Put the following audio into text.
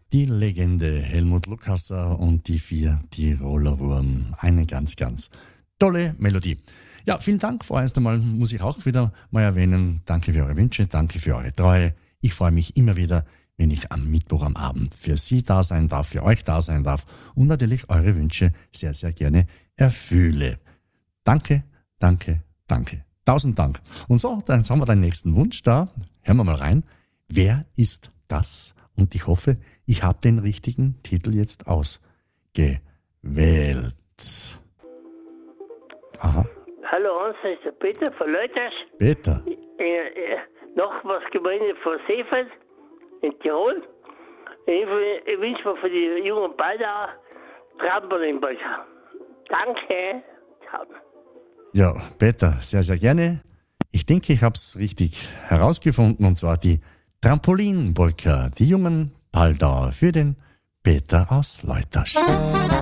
Die Legende Helmut Lukasser und die 4 Tiroler Wurm. Eine ganz, ganz tolle Melodie. Ja, vielen Dank. Vorerst einmal muss ich auch wieder mal erwähnen, danke für eure Wünsche, danke für eure Treue. Ich freue mich immer wieder, wenn ich am Mittwoch am Abend für Sie da sein darf, für euch da sein darf und natürlich eure Wünsche sehr, sehr gerne erfülle. Danke, danke, danke. 1000 Dank. Und so, dann haben wir den nächsten Wunsch da. Hören wir mal rein. Wer ist das? Und ich hoffe, ich habe den richtigen Titel jetzt ausgewählt. Aha. Hallo Hans, das ist der Peter von Leuters. Peter. Noch was Gemeinde von Seefeld in Tirol. Ich wünsche mir für die jungen Baldauer Trampolinbecher. Danke. Ciao. Ja, Peter, sehr, sehr gerne. Ich denke, ich habe es richtig herausgefunden, und zwar die Trampolinbolka, die jungen Paldauer für den Peter aus Leutasch.